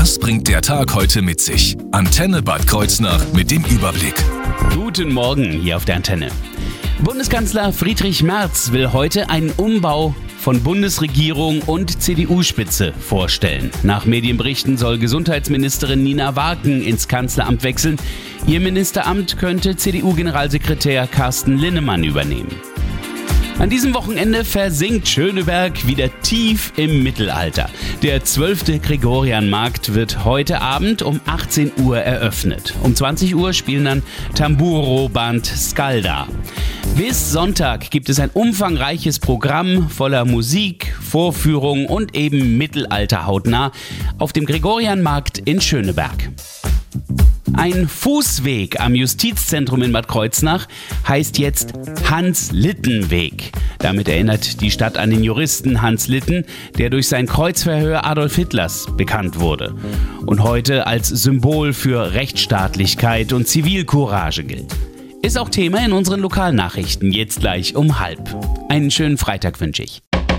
Was bringt der Tag heute mit sich? Antenne Bad Kreuznach mit dem Überblick. Guten Morgen hier auf der Antenne. Bundeskanzler Friedrich Merz will heute einen Umbau von Bundesregierung und CDU-Spitze vorstellen. Nach Medienberichten soll Gesundheitsministerin Nina Warken ins Kanzleramt wechseln. Ihr Ministeramt könnte CDU-Generalsekretär Carsten Linnemann übernehmen. An diesem Wochenende versinkt Schöneberg wieder tief im Mittelalter. Der 12. Gregorianmarkt wird heute Abend um 18 Uhr eröffnet. Um 20 Uhr spielen dann Tamburo-Band Skalda. Bis Sonntag gibt es ein umfangreiches Programm voller Musik, Vorführungen und eben Mittelalter hautnah auf dem Gregorianmarkt in Schöneberg. Ein Fußweg am Justizzentrum in Bad Kreuznach heißt jetzt Hans-Litten-Weg. Damit erinnert die Stadt an den Juristen Hans Litten, der durch sein Kreuzverhör Adolf Hitlers bekannt wurde und heute als Symbol für Rechtsstaatlichkeit und Zivilcourage gilt. Ist auch Thema in unseren Lokalnachrichten, jetzt gleich um 12:30. Einen schönen Freitag wünsche ich.